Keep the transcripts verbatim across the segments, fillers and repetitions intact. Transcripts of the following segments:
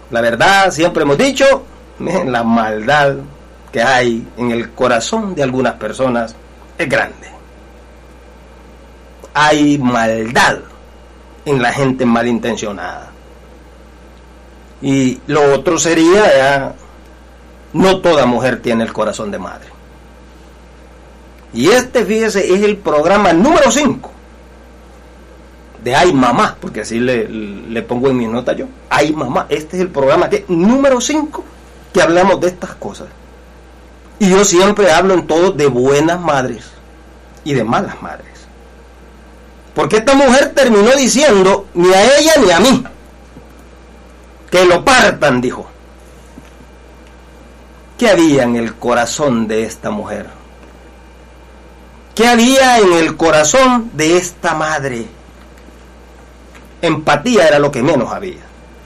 La verdad, siempre hemos dicho, miren, la maldad que hay en el corazón de algunas personas es grande. Hay maldad en la gente malintencionada. Y lo otro sería, ya, no toda mujer tiene el corazón de madre. Y este, fíjese, es el programa número cinco de Ay Mamá, porque así le, le pongo en mis notas yo. Ay Mamá, este es el programa que número cinco que hablamos de estas cosas. Y yo siempre hablo en todo de buenas madres y de malas madres. Porque esta mujer terminó diciendo, ni a ella ni a mí, que lo partan, dijo. ¿Qué había en el corazón de esta mujer? ¿Qué había en el corazón de esta madre? Empatía era lo que menos había.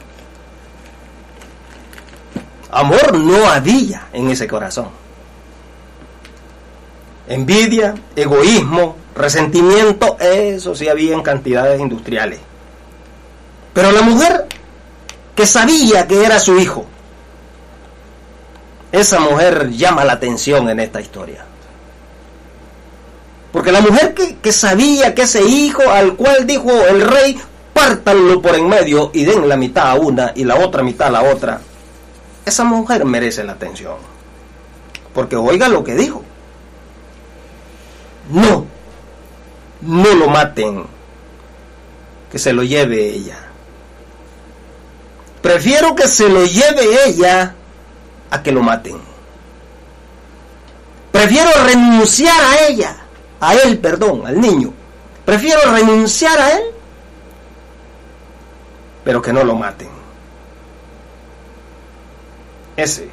Amor no había en ese corazón. Envidia, egoísmo, resentimiento, eso sí había en cantidades industriales. Pero la mujer que sabía que era su hijo, esa mujer llama la atención en esta historia. Porque la mujer que, que sabía que ese hijo al cual dijo el rey, pártanlo por en medio y den la mitad a una y la otra mitad a la otra, esa mujer merece la atención. Porque oiga lo que dijo. No, no lo maten, que se lo lleve ella. Prefiero que se lo lleve ella a que lo maten. Prefiero renunciar a ella, a él, perdón, al niño. Prefiero renunciar a él, pero que no lo maten. Ese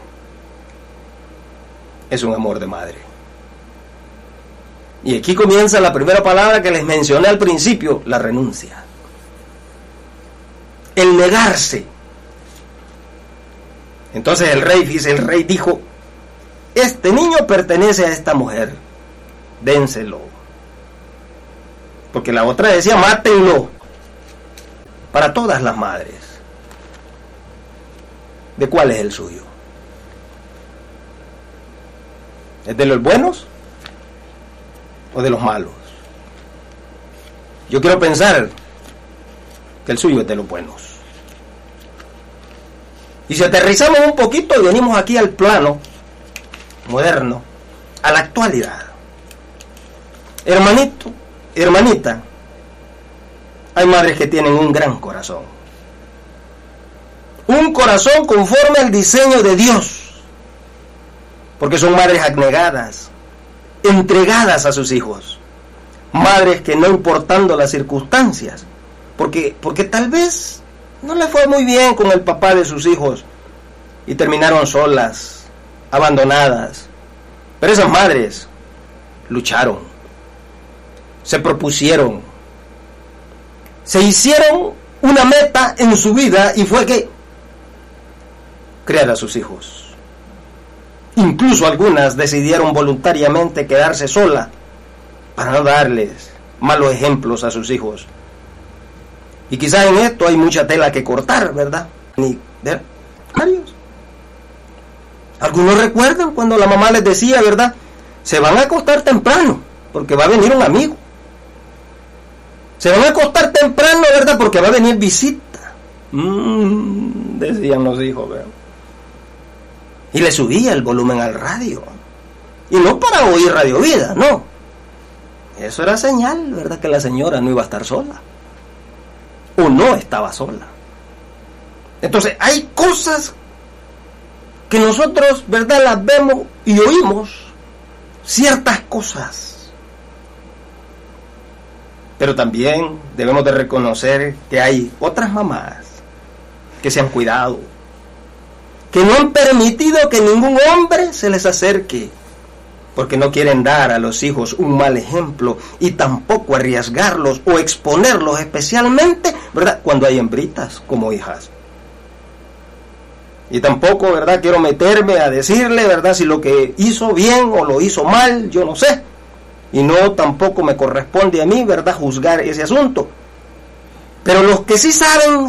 es un amor de madre. Y aquí comienza la primera palabra que les mencioné al principio, la renuncia. El negarse. Entonces el rey, dice, el rey dijo, este niño pertenece a esta mujer, dénselo. Porque la otra decía, mátenlo. Para todas las madres. ¿De cuál es el suyo? ¿Es de los buenos o de los malos? Yo quiero pensar que el suyo es de los buenos. Y si aterrizamos un poquito y venimos aquí al plano moderno, a la actualidad, hermanito, hermanita, hay madres que tienen un gran corazón, un corazón conforme al diseño de Dios, porque son madres abnegadas, entregadas a sus hijos, madres que no importando las circunstancias, porque, porque tal vez no le fue muy bien con el papá de sus hijos y terminaron solas, abandonadas, pero esas madres lucharon, se propusieron, se hicieron una meta en su vida y fue que criar a sus hijos. Incluso algunas decidieron voluntariamente quedarse solas para no darles malos ejemplos a sus hijos. Y quizás en esto hay mucha tela que cortar, ¿verdad? Ni de varios. Algunos recuerdan cuando la mamá les decía, ¿verdad? Se van a acostar temprano, porque va a venir un amigo. Se van a acostar temprano, ¿verdad? Porque va a venir visita. Mm, decían los hijos, ¿verdad? Y le subía el volumen al radio. Y no para oír Radio Vida, no. Eso era señal, ¿verdad? Que la señora no iba a estar sola. O no estaba sola. Entonces, hay cosas que nosotros, ¿verdad?, las vemos y oímos. Ciertas cosas. Pero también debemos de reconocer que hay otras mamás que se han cuidado, que no han permitido que ningún hombre se les acerque, porque no quieren dar a los hijos un mal ejemplo y tampoco arriesgarlos o exponerlos, especialmente, ¿verdad?, cuando hay hembritas como hijas. Y tampoco, ¿verdad?, quiero meterme a decirle, ¿verdad?, si lo que hizo bien o lo hizo mal, yo no sé. Y no tampoco me corresponde a mí, ¿verdad?, juzgar ese asunto. Pero los que sí saben